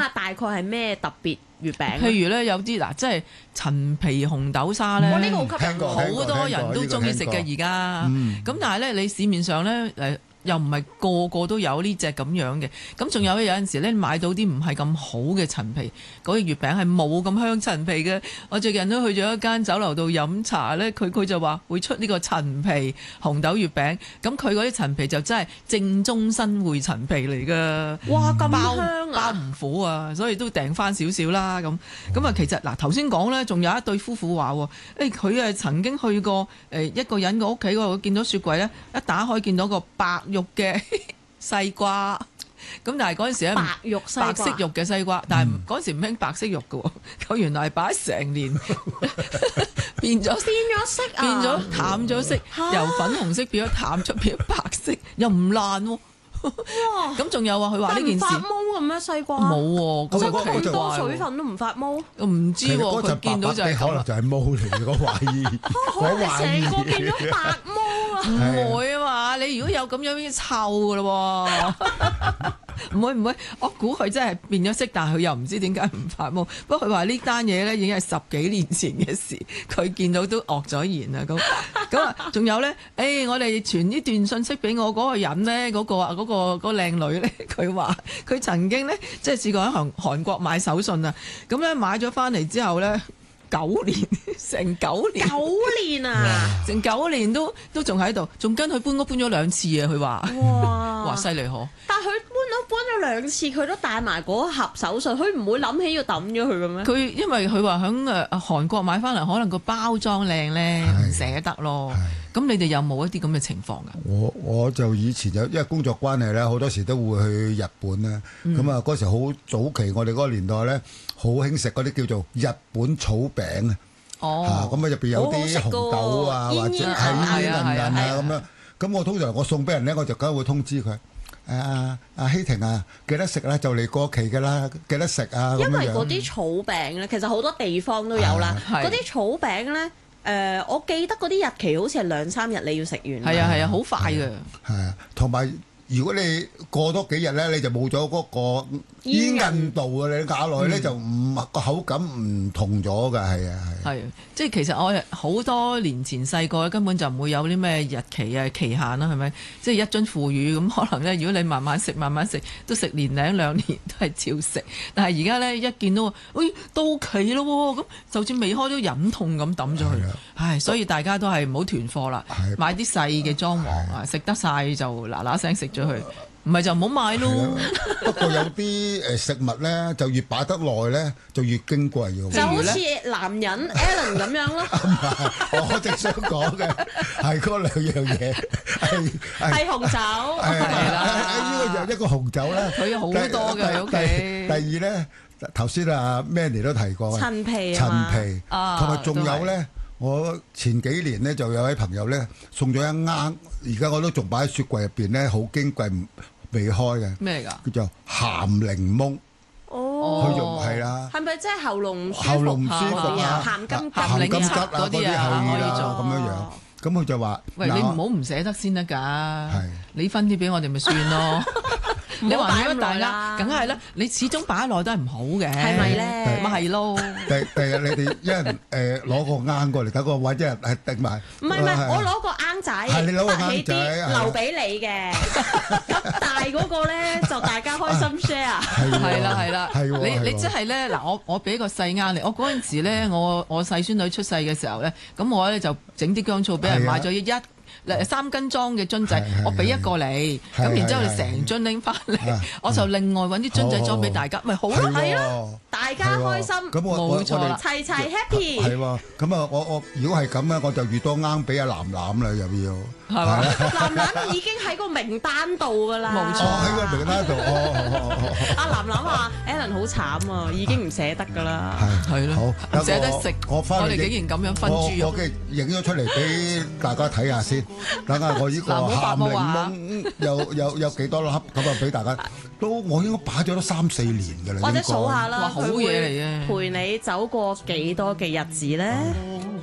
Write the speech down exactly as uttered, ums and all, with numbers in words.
大概係咩特別月餅？ 譬如咧有啲嗱，即係陳皮紅豆沙咧， 哇！呢個好吸引喎， 好多人都中意食嘅而家。咁但係咧，你市面上咧誒，又唔係個個都有呢隻咁樣嘅，咁仲有有陣時咧買到啲唔係咁好嘅陳皮，嗰、那個月餅係冇咁香陳皮嘅。我最近都去咗一間酒樓度飲茶咧，佢佢就話會出呢個陳皮紅豆月餅，咁佢嗰啲陳皮就真係正宗新會陳皮嚟㗎。 哇！咁包香啊， 包唔苦啊，所以都訂翻少少啦。咁咁啊，其實嗱頭先講咧，仲有一對夫婦話喎，誒佢誒曾經去過誒一個人個屋企嗰度，見到雪櫃咧，一打開見到個白肉嘅西瓜，咁但係嗰陣時咧白肉西瓜， 白色肉嘅西瓜，但係嗰陣時唔興白色肉嘅喎，咁原來係擺成年變咗變咗色啊， 變咗淡咗色，由粉紅色變咗淡咗變咗白色，又唔爛喎。 哇！ 咁仲有啊，佢話呢件事發毛咁咩西瓜？ 冇喎， 西瓜咁就多水分都唔發毛？ 我唔知喎，佢見到就係可能就係毛嚟嘅，我懷疑。 可能成個變咗白毛啊！ 唔會啊嘛，你如果有咁樣已經臭㗎咯喎。唔會唔會，我估佢真係變咗色，但係佢又唔知點解唔發毛。不過佢話呢單嘢咧已經係十幾年前嘅事，佢見到都愕咗言啦。咁咁啊，仲有咧，誒、哎、我哋傳呢段信息俾我嗰個人咧，嗰、嗰個啊嗰、嗰個嗰、嗰個靚女咧，佢話佢曾經咧即係試過喺韓韓國買手信啊，咁咧買咗翻嚟之後咧。九年，成九年， 九年啊！ 成九年都都仲喺度，仲跟佢搬屋搬咗兩次啊！佢話， 哇， 哇，犀利嗬！ 但係佢搬屋搬咗兩次，佢都帶埋嗰盒手信，佢唔會諗起要抌咗佢嘅咩？ 佢因為佢話喺誒韓國買翻嚟，可能個包裝靚咧，唔捨得咯。咁你哋有冇一啲咁嘅情況㗎？ 我我就以前就因為工作關係咧，好多時都會去日本咧。咁啊嗰時好早期，我哋嗰個年代咧，好興食嗰啲叫做日本草餅啊。 哦， 咁啊入邊有啲紅豆啊，或者係煙韌韌啊咁樣。咁我通常我送俾人咧，我就梗係會通知佢。誒阿阿希婷啊，記得食啦，就嚟過期㗎啦，記得食啊。 因為嗰啲草餅咧，其實好多地方都有啦。嗰啲草餅咧。誒、呃，我記得嗰啲日期好似係兩三日你要食完。 係啊係啊，好快嘅。 係啊，同埋如果你過多幾日咧，你就冇咗嗰個煙韌度啊！你咬落去咧就唔個口感唔同咗㗎，係啊係。 係，即係其實我好多年前細個根本就唔會有啲咩日期啊期限啦，係咪？即係一樽腐乳咁，可能咧，如果你慢慢食慢慢食，都食年零兩年都係照食。但係而家咧一見到，哎到期咯喎，咁就算未開都忍痛咁抌咗佢。唉，所以大家都係唔好囤貨啦，買啲細嘅裝潢啊，食得晒就嗱嗱聲食咗佢。唔係就唔好買咯。 不過有啲誒食物咧，就越擺得耐咧，就越矜貴嘅。 就好似男人 Alan 咁樣咯。 唔係，我直想講嘅係嗰兩樣嘢，係係紅酒。 係啦，呢個就一個紅酒啦。 佢有好多嘅喺屋企。 第二咧，頭先阿 Mandy 都提過陳皮陳皮，同埋仲有咧。我前幾年咧就有位朋友咧送咗一罌，而家我都仲擺喺雪櫃入邊咧，好矜貴，未開嘅。 咩嚟㗎？ 叫做鹹檸檬。 哦， 佢用係啦。 係咪即係喉嚨唔舒服？ 喉嚨唔舒服啊， 鹹金桔、 鹹金桔啊嗰啲係啦，咁樣樣。咁佢就話： 喂，你唔好唔捨得先得㗎。你分啲俾我哋咪算咯。你話如果大家，梗係啦，你始終擺耐都係唔好嘅， 係咪咧？ 咪係咯。 第第日你哋一人誒攞個罌過嚟，等個位一人係定埋。 唔係唔係，我攞個罌仔， 係你攞個罌仔留俾你嘅。咁大嗰個咧就大家開心 share。 係啦係啦， 係你你即係咧嗱，我我俾個細罌你，我嗰陣時咧，我我細孫女出世嘅時候咧，咁我咧就整啲薑醋俾人買咗一。三斤裝嘅樽仔，我俾一個你，咁然之後你成樽拎翻嚟，我就另外揾啲樽仔裝俾大家，咪好咯，係咯， 大家開心， 冇錯啦， 齊齊 happy。 係喎，咁啊，我我如果係咁咧，我就越多罌俾阿藍藍啦，又要係嘛？ 藍藍已經喺個名單度㗎啦， 冇錯， 喺個名單度。 阿藍藍話 Alan 好慘啊，已經唔捨得㗎啦， 係咯，唔捨得食，我哋竟然咁樣分豬肉， 我嘅影咗出嚟俾大家睇下先。等下我呢個鹹檸檬有有有幾多粒咁啊？俾大家都我應該擺咗都三四年㗎啦。 或者數下啦， 好嘢嚟嘅， 陪你走過幾多嘅日子咧？